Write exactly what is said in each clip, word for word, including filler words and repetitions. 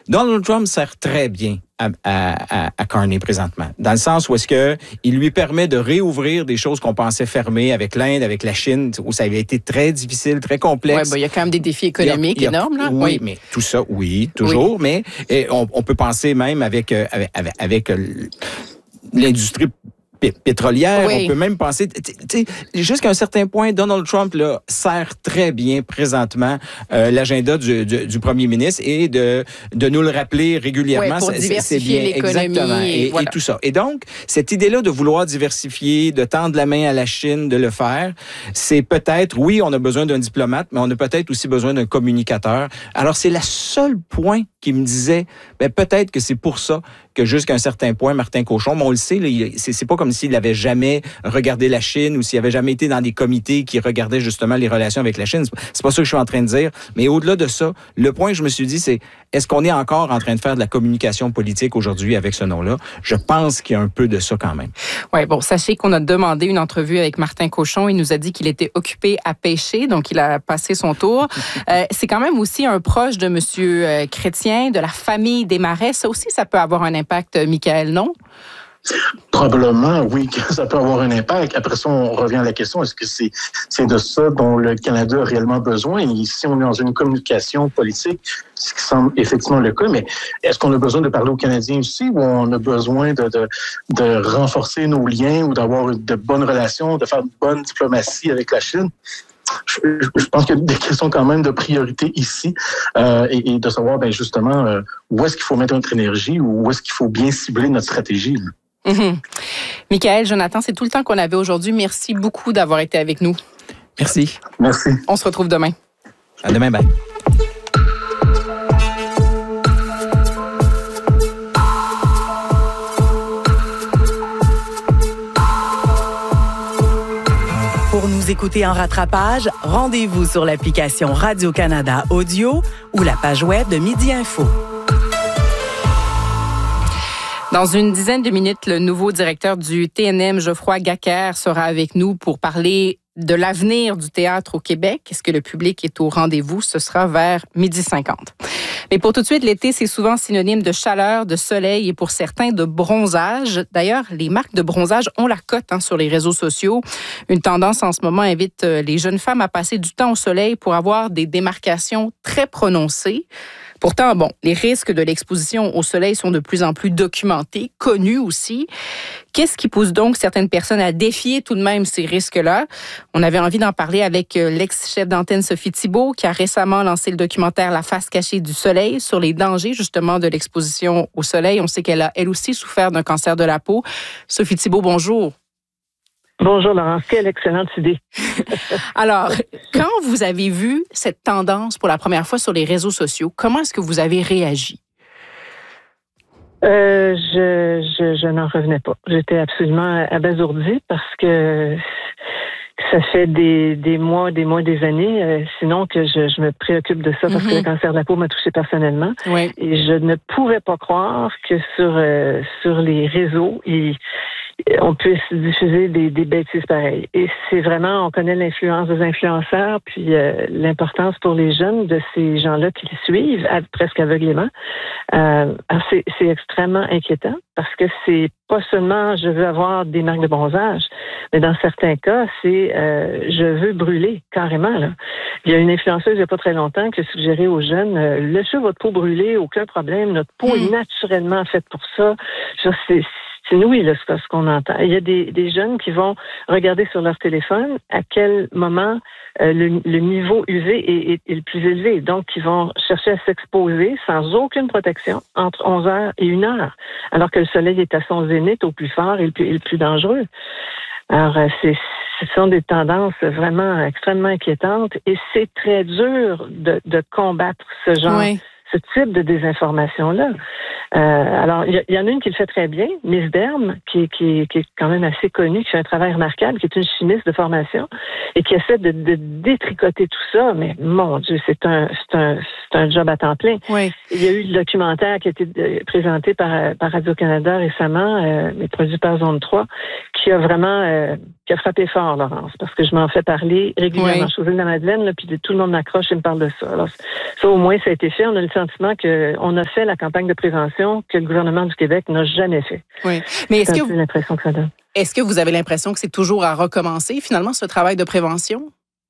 Donald Trump sert très bien à, à, à Carney présentement, dans le sens où est-ce que il lui permet de réouvrir des choses qu'on pensait fermées avec l'Inde, avec la Chine, où ça avait été très difficile, très complexe. Oui, ben, il y a quand même des défis économiques il y a, il y a, énormes. Là. Oui, oui, mais tout ça, oui, toujours, oui. mais et on, on peut penser même avec, avec, avec, avec l'industrie pétrolière, oui. on peut même penser, tu sais, jusqu'à un certain point, Donald Trump là, sert très bien présentement euh, l'agenda du, du, du premier ministre et de, de nous le rappeler régulièrement. Oui, pour c'est, diversifier c'est bien, l'économie. Exactement, et, et, voilà. et tout ça. Et donc, cette idée-là de vouloir diversifier, de tendre la main à la Chine, de le faire, c'est peut-être, oui, on a besoin d'un diplomate, mais on a peut-être aussi besoin d'un communicateur. Alors, c'est le seul point qui me disait, ben, peut-être que c'est pour ça que jusqu'à un certain point, Martin Cauchon, mais on le sait, là, c'est, c'est pas comme s'il n'avait jamais regardé la Chine ou s'il avait jamais été dans des comités qui regardaient justement les relations avec la Chine. C'est pas ça que je suis en train de dire. Mais au-delà de ça, le point que je me suis dit, c'est est-ce qu'on est encore en train de faire de la communication politique aujourd'hui avec ce nom-là? Je pense qu'il y a un peu de ça quand même. Oui, bon, sachez qu'on a demandé une entrevue avec Martin Cauchon. Il nous a dit qu'il était occupé à pêcher, donc il a passé son tour. euh, c'est quand même aussi un proche de M. Chrétien, de la famille des Marais. Ça aussi, ça peut avoir un impact, Michaël, non? Probablement, oui, que ça peut avoir un impact. Après ça, on revient à la question, est-ce que c'est, c'est de ça dont le Canada a réellement besoin? Et ici, on est dans une communication politique, ce qui semble effectivement le cas, mais est-ce qu'on a besoin de parler aux Canadiens aussi ou on a besoin de, de, de renforcer nos liens ou d'avoir de bonnes relations, de faire de bonne diplomatie avec la Chine? Je, je pense qu'il y a des questions quand même de priorité ici euh, et, et de savoir ben, justement euh, où est-ce qu'il faut mettre notre énergie ou où est-ce qu'il faut bien cibler notre stratégie. Là. Mm-hmm. Michaël, Jonathan, c'est tout le temps qu'on avait aujourd'hui. Merci beaucoup d'avoir été avec nous. Merci. Merci. On se retrouve demain. À demain, bye. Pour nous écouter en rattrapage, rendez-vous sur l'application Radio-Canada Audio ou la page web de Midi Info. Dans une dizaine de minutes, le nouveau directeur du T N M, Geoffroy Gacquer, sera avec nous pour parler de l'avenir du théâtre au Québec. Est-ce que le public est au rendez-vous? Ce sera vers midi cinquante. Mais pour tout de suite, l'été, c'est souvent synonyme de chaleur, de soleil et pour certains de bronzage. D'ailleurs, les marques de bronzage ont la cote hein, sur les réseaux sociaux. Une tendance en ce moment invite les jeunes femmes à passer du temps au soleil pour avoir des démarcations très prononcées. Pourtant, bon, les risques de l'exposition au soleil sont de plus en plus documentés, connus aussi. Qu'est-ce qui pousse donc certaines personnes à défier tout de même ces risques-là? On avait envie d'en parler avec l'ex-chef d'antenne Sophie Thibault, qui a récemment lancé le documentaire La face cachée du soleil sur les dangers justement de l'exposition au soleil. On sait qu'elle a elle aussi souffert d'un cancer de la peau. Sophie Thibault, bonjour. Bonjour Laurence, quelle excellente idée. Alors, quand vous avez vu cette tendance pour la première fois sur les réseaux sociaux, comment est-ce que vous avez réagi? Euh, je, je, je n'en revenais pas. J'étais absolument abasourdie parce que ça fait des, des mois, des mois, des années, euh, sinon que je, je me préoccupe de ça parce mm-hmm. que le cancer de la peau m'a touchée personnellement. Oui. Et je ne pouvais pas croire que sur, euh, sur les réseaux, il on puisse diffuser des, des bêtises pareilles. Et c'est vraiment, on connaît l'influence des influenceurs, puis euh, l'importance pour les jeunes de ces gens-là qui les suivent à, presque aveuglément. Euh, c'est, c'est extrêmement inquiétant parce que c'est pas seulement je veux avoir des marques de bronzage, mais dans certains cas, c'est euh, je veux brûler carrément. Là. Il y a une influenceuse il n'y a pas très longtemps qui a suggéré aux jeunes euh, laissez votre peau brûler, aucun problème, notre peau mmh. est naturellement faite pour ça. Je, c'est, C'est inouï, là, ce qu'on entend. Il y a des, des jeunes qui vont regarder sur leur téléphone à quel moment euh, le, le niveau U V est, est, est le plus élevé. Donc, ils vont chercher à s'exposer sans aucune protection entre onze heures et une heure, alors que le soleil est à son zénith, au plus fort et le plus, et le plus dangereux. Alors, c'est, ce sont des tendances vraiment extrêmement inquiétantes et c'est très dur de, de combattre ce genre oui. ce type de désinformation-là. Euh, alors, il y, y en a une qui le fait très bien, Miss Derme, qui, qui, qui est quand même assez connue, qui fait un travail remarquable, qui est une chimiste de formation et qui essaie de, de détricoter tout ça. Mais mon Dieu, c'est un, c'est un, c'est un job à temps plein. Oui. Il y a eu le documentaire qui a été présenté par, par Radio-Canada récemment, euh, mais produit par Zone trois, qui a vraiment euh, qui a frappé fort, Laurence, parce que je m'en fais parler régulièrement. Oui. Je suis aux Îles-de-la-Madeleine, là, puis tout le monde m'accroche et me parle de ça. Alors, ça, au moins, ça a été fait. On a le sentiment qu'on a fait la campagne de prévention que le gouvernement du Québec n'a jamais fait. Oui. Mais est-ce c'est que vous... l'impression que ça donne. Est-ce que vous avez l'impression que c'est toujours à recommencer, finalement, ce travail de prévention?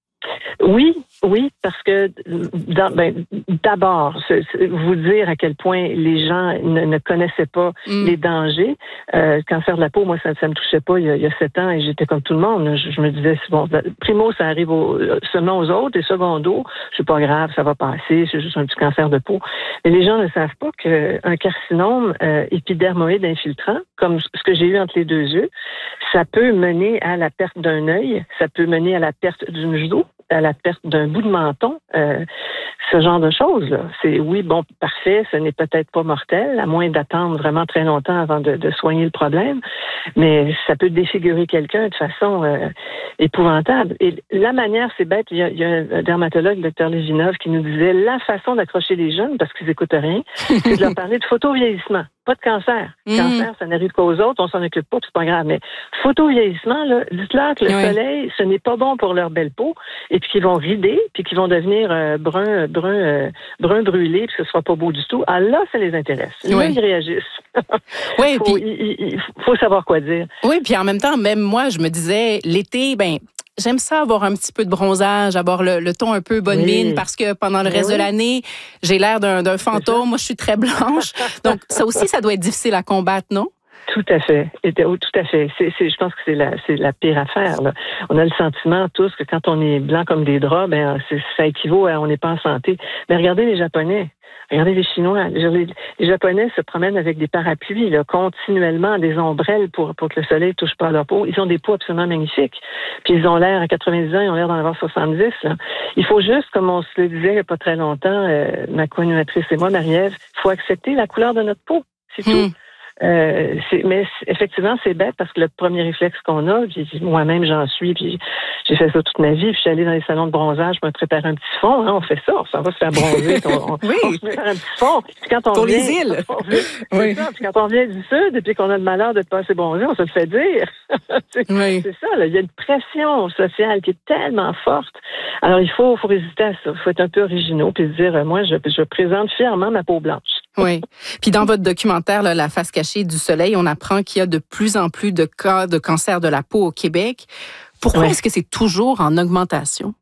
Oui, oui, parce que dans, ben, d'abord, c'est, c'est vous dire à quel point les gens ne, ne connaissaient pas mm. les dangers. Euh, cancer de la peau, moi, ça ne me touchait pas il y, a, il y a sept ans et j'étais comme tout le monde. Je, je me disais, bon, primo, ça arrive au, seulement aux autres et secondo, c'est pas grave, ça va passer, c'est juste un petit cancer de peau. Mais les gens ne savent pas qu'un carcinome euh, épidermoïde infiltrant, comme ce que j'ai eu entre les deux yeux, ça peut mener à la perte d'un œil, ça peut mener à la perte d'une joue, à la perte d'un bout de menton, euh, ce genre de choses-là. C'est, oui, bon, parfait, ce n'est peut-être pas mortel, à moins d'attendre vraiment très longtemps avant de, de soigner le problème, mais ça peut défigurer quelqu'un de façon euh, épouvantable. Et la manière, c'est bête, il y a, il y a un dermatologue, le docteur Lévinov, qui nous disait la façon d'accrocher les jeunes, parce qu'ils n'écoutent rien, c'est de leur parler de photovieillissement. Pas de cancer. Mmh. Cancer, ça n'arrive qu'aux autres, on s'en occupe pas, c'est pas grave. Mais photovieillissement, là, dites-leur que le oui. soleil, ce n'est pas bon pour leur belle peau, et puis qu'ils vont rider, puis qu'ils vont devenir euh, brun, brun, euh, brun brûlé, puis que ce sera pas beau du tout. Ah là, ça les intéresse. Oui. Là, ils réagissent. Oui, faut, puis il, il faut savoir quoi dire. Oui, puis en même temps, même moi, je me disais, l'été, ben. J'aime ça avoir un petit peu de bronzage, avoir le, le ton un peu bonne oui. mine, parce que pendant le reste oui. de l'année, j'ai l'air d'un, d'un fantôme. Moi, je suis très blanche. Donc, ça aussi, ça doit être difficile à combattre, non? Tout à fait. Et, tout à fait. C'est, c'est, je pense que c'est la, c'est la pire affaire, là. On a le sentiment tous que quand on est blanc comme des draps, ben, c'est, ça équivaut à on n'est pas en santé. Mais regardez les Japonais. Regardez les Chinois. Les, les Japonais se promènent avec des parapluies, là, continuellement, des ombrelles pour, pour que le soleil ne touche pas à leur peau. Ils ont des peaux absolument magnifiques. Puis ils ont l'air, à quatre-vingt-dix ans, ils ont l'air d'en avoir soixante-dix. Là. Il faut juste, comme on se le disait il n'y a pas très longtemps, euh, ma co-animatrice et moi, Marie-Ève, il faut accepter la couleur de notre peau. C'est mmh. tout. Euh, c'est, mais c'est, effectivement, c'est bête parce que le premier réflexe qu'on a, puis moi-même j'en suis, puis j'ai fait ça toute ma vie, puis je suis allée dans les salons de bronzage pour me préparer un petit fond. Hein, on fait ça, on s'en va se faire bronzer, on, on, oui. on se fait faire un petit fond. Puis quand on pour vient, les îles. On vient, oui. ça, puis quand on vient du sud et puis qu'on a le malheur de ne pas assez bronzer, on se le fait dire. c'est, oui. c'est ça, là, il y a une pression sociale qui est tellement forte. Alors il faut, faut résister à ça, il faut être un peu originaux, puis se dire, moi, je, je présente fièrement ma peau blanche. Oui. Puis dans votre documentaire, là, La face cachée du soleil, on apprend qu'il y a de plus en plus de cas de cancer de la peau au Québec. Pourquoi oui. est-ce que c'est toujours en augmentation?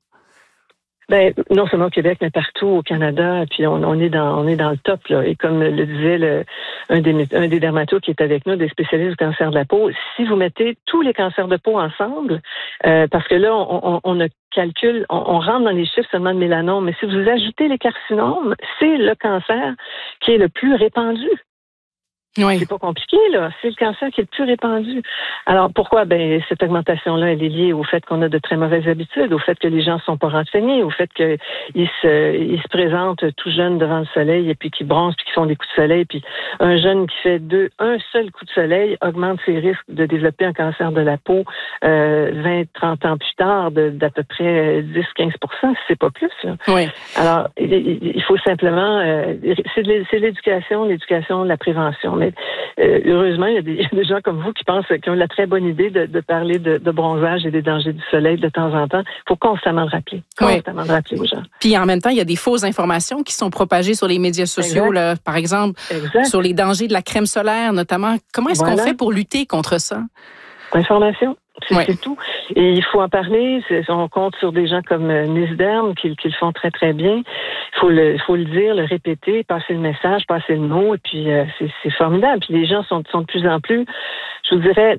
Ben, non seulement au Québec, mais partout au Canada, puis on, on est dans on est dans le top, là. Et comme le disait le, un des un des dermatos qui est avec nous, des spécialistes du cancer de la peau, si vous mettez tous les cancers de peau ensemble, euh, parce que là, on, on, on a calcule, on, on rentre dans les chiffres seulement de mélanome, mais si vous ajoutez les carcinomes, c'est le cancer qui est le plus répandu. Oui. C'est pas compliqué, là. C'est le cancer qui est le plus répandu. Alors, pourquoi? Ben, cette augmentation-là, elle est liée au fait qu'on a de très mauvaises habitudes, au fait que les gens sont pas renseignés, au fait qu'ils se, ils se présentent tout jeunes devant le soleil et puis qu'ils bronzent puis qu'ils font des coups de soleil. Puis un jeune qui fait deux, un seul coup de soleil augmente ses risques de développer un cancer de la peau, euh, vingt, trente ans plus tard, de, d'à peu près dix à quinze pour cent, si c'est pas plus, là. Oui. Alors, il, il faut simplement, euh, c'est, de, c'est de l'éducation, l'éducation, la prévention. Mais euh, heureusement, il y, a des, il y a des gens comme vous qui pensent, qui ont la très bonne idée de, de parler de, de bronzage et des dangers du soleil de temps en temps. Il faut constamment le rappeler, constamment oui. le rappeler aux gens. Puis en même temps, il y a des fausses informations qui sont propagées sur les médias sociaux, là, par exemple, exact. Sur les dangers de la crème solaire, notamment. Comment est-ce voilà. qu'on fait pour lutter contre ça? Information. C'est, oui. c'est tout. Et il faut en parler. C'est, on compte sur des gens comme euh, Miss Derme qui, qui le font très, très bien. Il faut le, faut le dire, le répéter, passer le message, passer le mot. Et puis, euh, c'est, c'est formidable. Puis les gens sont, sont de plus en plus, je vous dirais,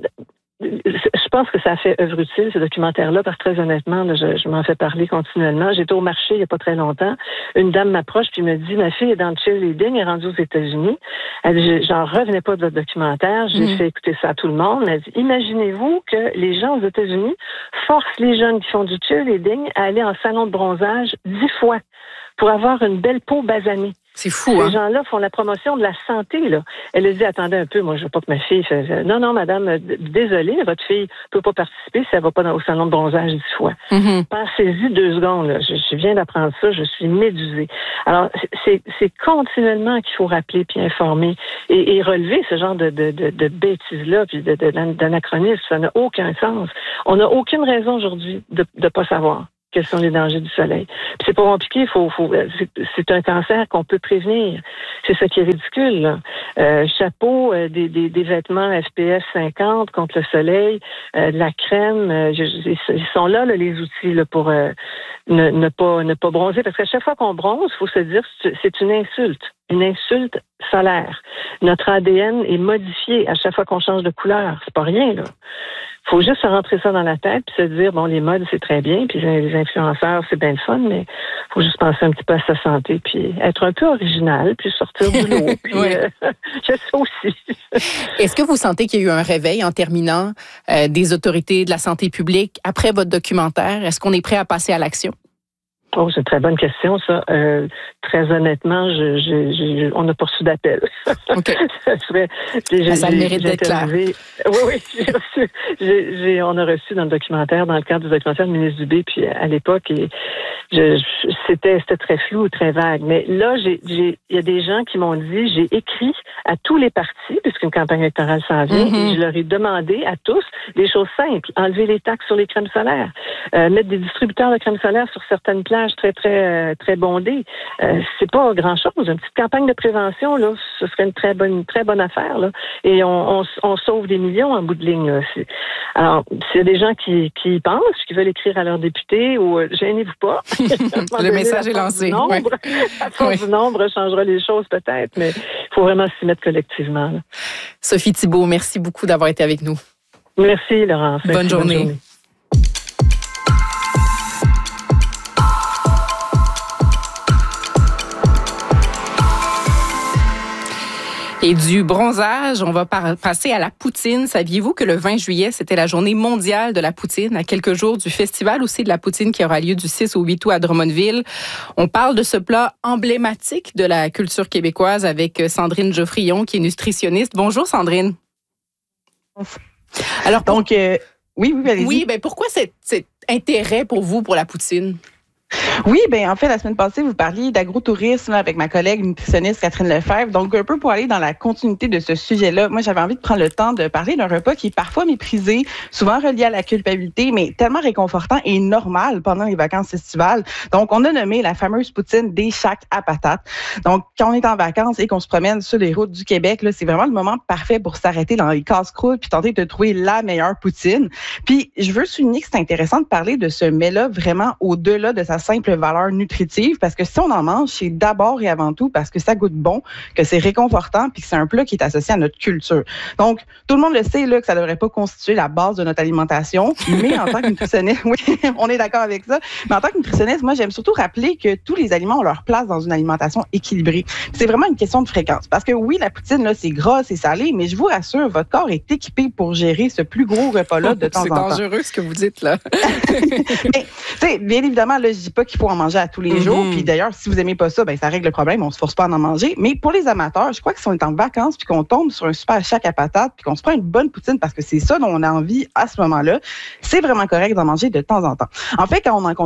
je pense que ça a fait œuvre utile, ce documentaire-là, parce que très honnêtement, là, je, je m'en fais parler continuellement. J'étais au marché il n'y a pas très longtemps. Une dame m'approche puis me dit, ma fille est dans le cheerleading, elle est rendue aux États-Unis. Elle dit, j'en revenais pas de votre documentaire. J'ai mmh. fait écouter ça à tout le monde. Elle dit, imaginez-vous que les gens aux États-Unis forcent les jeunes qui font du cheerleading à aller en salon de bronzage dix fois pour avoir une belle peau basanée. C'est fou, Ces hein? gens-là font la promotion de la santé, là. Elle a dit, attendez un peu, moi, je veux pas que ma fille fasse... Non, non, madame, d- désolée, votre fille peut pas participer si elle va pas dans, au salon de bronzage dix fois. Mm-hmm. Pensez-y deux secondes, là. Je, je viens d'apprendre ça, je suis médusée. Alors, c'est, c'est continuellement qu'il faut rappeler puis informer et, et relever ce genre de, de, de, de bêtises-là puis de, de, d'anachronisme. Ça n'a aucun sens. On n'a aucune raison aujourd'hui de ne pas savoir quels sont les dangers du soleil. Puis c'est pas compliqué, il faut, faut, c'est, c'est un cancer qu'on peut prévenir. C'est ça qui est ridicule, là. Euh, chapeau, euh, des, des, des vêtements F P S cinquante contre le soleil, euh, de la crème, euh, je, je, ils sont là, là les outils là, pour euh, ne, ne, pas, ne pas bronzer. Parce qu'à chaque fois qu'on bronze, il faut se dire que c'est une insulte. Une insulte solaire. Notre A D N est modifié à chaque fois qu'on change de couleur. C'est pas rien, là. Faut juste se rentrer ça dans la tête puis se dire, bon, les modes, c'est très bien, puis les influenceurs, c'est bien le fun, mais faut juste penser un petit peu à sa santé, puis être un peu original, puis sortir du lot. Puis, Oui. euh, j'ai ça aussi. Est-ce que vous sentez qu'il y a eu un réveil en terminant euh, des autorités de la santé publique après votre documentaire? Est-ce qu'on est prêt à passer à l'action? Oh, c'est une très bonne question, ça. Euh, très honnêtement, je, je, je, on n'a pas reçu d'appel. OK. ça serait, j'ai, ça a le mérite j'ai d'être clair. Oui, oui, j'ai reçu, j'ai, j'ai, on a reçu dans le documentaire, dans le cadre du documentaire, le ministre Dubé, puis à l'époque, et je, je, c'était, c'était très flou, très vague. Mais là, j'ai, j'ai, il y a des gens qui m'ont dit, j'ai écrit à tous les partis, puisqu'une campagne électorale s'en vient, Mm-hmm. et je leur ai demandé à tous des choses simples. Enlever les taxes sur les crèmes solaires, euh, mettre des distributeurs de crèmes solaires sur certaines plages très, très, très bondées. Euh, c'est pas grand-chose. Une petite campagne de prévention, là, ce serait une très bonne, une très bonne affaire, là. Et on, on, on sauve des millions en bout de ligne, là. C'est... Alors, s'il y a des gens qui, qui y pensent, qui veulent écrire à leurs députés, ou euh, gênez-vous pas. Le message est lancé. Nombre, Oui. La force Oui. du nombre changera les choses peut-être, mais il faut vraiment s'y mettre collectivement, là. Sophie Thibault, merci beaucoup d'avoir été avec nous. Merci, Laurence. Bonne Merci, journée. bonne journée. Et du bronzage, on va par- passer à la poutine. Saviez-vous que le vingt juillet, c'était la journée mondiale de la poutine, à quelques jours du festival aussi de la poutine qui aura lieu du six au huit août à Drummondville. On parle de ce plat emblématique de la culture québécoise avec Sandrine Geoffrion, qui est nutritionniste. Bonjour Sandrine. Alors, Donc, euh, oui, oui, allez-y. oui, ben pourquoi cet, cet intérêt pour vous pour la poutine? Oui, ben en fait, la semaine passée, vous parliez d'agrotourisme là, avec ma collègue nutritionniste Catherine Lefebvre. Donc, un peu pour aller dans la continuité de ce sujet-là, moi, j'avais envie de prendre le temps de parler d'un repas qui est parfois méprisé, souvent relié à la culpabilité, mais tellement réconfortant et normal pendant les vacances estivales. Donc, on a nommé la fameuse poutine des Shacks à patates. Donc, quand on est en vacances et qu'on se promène sur les routes du Québec, là, c'est vraiment le moment parfait pour s'arrêter dans les casse-croûtes puis tenter de trouver la meilleure poutine. Puis, je veux souligner que c'est intéressant de parler de ce mets-là vraiment au-delà de sa simple valeur nutritive, parce que si on en mange, c'est d'abord et avant tout parce que ça goûte bon, que c'est réconfortant, puis que c'est un plat qui est associé à notre culture. Donc, tout le monde le sait là que ça devrait pas constituer la base de notre alimentation, mais en tant que nutritionniste, oui, on est d'accord avec ça, mais en tant que nutritionniste, moi, j'aime surtout rappeler que tous les aliments ont leur place dans une alimentation équilibrée. Puis c'est vraiment une question de fréquence, parce que oui, la poutine, là, c'est gras, c'est salé, mais je vous rassure, votre corps est équipé pour gérer ce plus gros repas-là de temps en temps. C'est dangereux ce que vous dites, là. Mais, tu sais, bien évidemment, là, je dis pas qu'il faut en manger à tous les Mm-hmm. jours. Puis d'ailleurs, si vous aimez pas ça, ben ça règle le problème. On se force pas à en manger. Mais pour les amateurs, je crois que si on est en vacances puis qu'on tombe sur un super shack à patates puis qu'on se prend une bonne poutine parce que c'est ça dont on a envie à ce moment-là, c'est vraiment correct d'en manger de temps en temps. En fait, quand on en